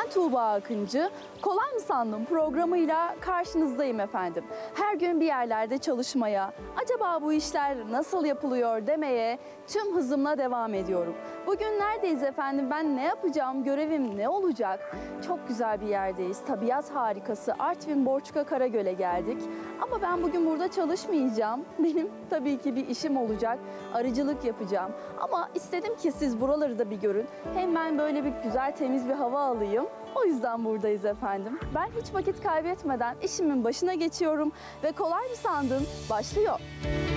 Ben Tuğba Akıncı. Kolay mı sandın programıyla karşınızdayım efendim. Her gün bir yerlerde çalışmaya, acaba bu işler nasıl yapılıyor demeye tüm hızımla devam ediyorum. Bugün neredeyiz efendim? Ben ne yapacağım? Görevim ne olacak? Çok güzel bir yerdeyiz. Tabiat harikası Artvin Borçka Karagöl'e geldik. Ama ben bugün burada çalışmayacağım. Benim tabii ki bir işim olacak. Arıcılık yapacağım. Ama istedim ki siz buraları da bir görün. Hem ben böyle bir güzel temiz bir hava alayım. O yüzden buradayız efendim. Ben hiç vakit kaybetmeden işimin başına geçiyorum ve kolay mı sandın? Başlıyor.